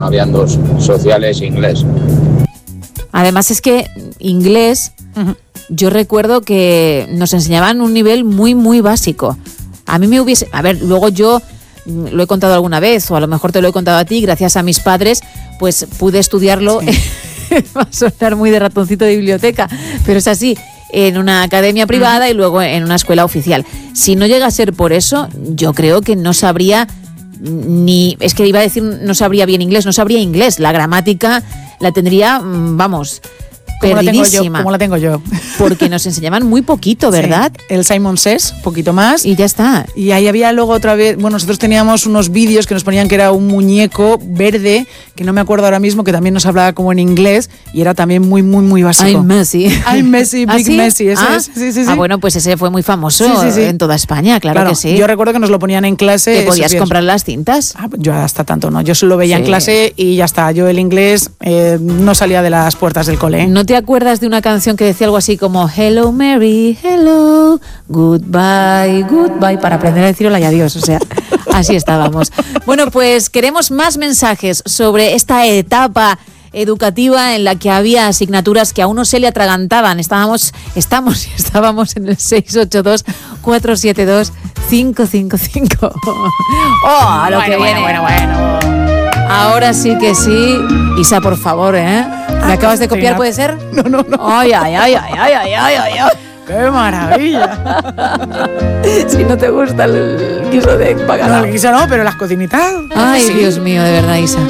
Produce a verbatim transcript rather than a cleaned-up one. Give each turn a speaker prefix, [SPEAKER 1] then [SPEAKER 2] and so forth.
[SPEAKER 1] Habían dos, sociales e inglés.
[SPEAKER 2] Además es que inglés, uh-huh. yo recuerdo que nos enseñaban un nivel muy, muy básico. A mí me hubiese... A ver, luego yo lo he contado alguna vez, o a lo mejor te lo he contado a ti, gracias a mis padres, pues pude estudiarlo, sí. Va a sonar muy de ratoncito de biblioteca, pero es así, en una academia privada uh-huh. y luego en una escuela oficial. Si no llega a ser por eso, yo creo que no sabría... ni es que iba a decir no sabría bien inglés, no sabría inglés, la gramática la tendría, vamos, perdidísima.
[SPEAKER 3] ¿Cómo la tengo yo?
[SPEAKER 2] Porque nos enseñaban muy poquito, ¿verdad?
[SPEAKER 3] Sí, el Simon Says, poquito más.
[SPEAKER 2] Y ya está.
[SPEAKER 3] Y ahí había luego otra vez, bueno, nosotros teníamos unos vídeos que nos ponían que era un muñeco verde, que no me acuerdo ahora mismo, que también nos hablaba como en inglés, y era también muy, muy, muy básico.
[SPEAKER 2] I'm Messi.
[SPEAKER 3] I'm Messi, Big
[SPEAKER 2] ¿Ah, sí?
[SPEAKER 3] Messi, ese
[SPEAKER 2] ¿Ah?
[SPEAKER 3] es. Sí, sí, sí.
[SPEAKER 2] Ah, bueno, pues ese fue muy famoso sí, sí, sí. en toda España, claro, claro que sí.
[SPEAKER 3] Yo recuerdo que nos lo ponían en clase.
[SPEAKER 2] ¿Te podías comprar las cintas?
[SPEAKER 3] Ah, yo hasta tanto no, yo solo veía sí. en clase y ya está. Yo el inglés eh, no salía de las puertas del cole.
[SPEAKER 2] ¿No te acuerdas de una canción que decía algo así como Hello Mary, hello, goodbye, goodbye, para aprender a decir hola y adiós? O sea, así estábamos. Bueno, pues queremos más mensajes sobre esta etapa educativa en la que había asignaturas que a uno se le atragantaban. Estábamos, estamos y estábamos en el seis ocho dos, cuatro siete dos, cinco cinco cinco. ¡Oh, lo
[SPEAKER 3] bueno,
[SPEAKER 2] que viene!
[SPEAKER 3] Bueno, bueno, bueno.
[SPEAKER 2] Ahora sí que sí. Isa, por favor, ¿eh? ¿Me acabas de copiar, puede ser?
[SPEAKER 3] No, no, no.
[SPEAKER 2] Ay, ay, ay, ay, ay, ay, ay, ay, ay.
[SPEAKER 3] ¡Qué maravilla!
[SPEAKER 2] Si no te gusta el guiso de pagano.
[SPEAKER 3] No, el guiso no, pero las cocinitas.
[SPEAKER 2] Ay,
[SPEAKER 3] sí.
[SPEAKER 2] Dios mío, de verdad, Isa.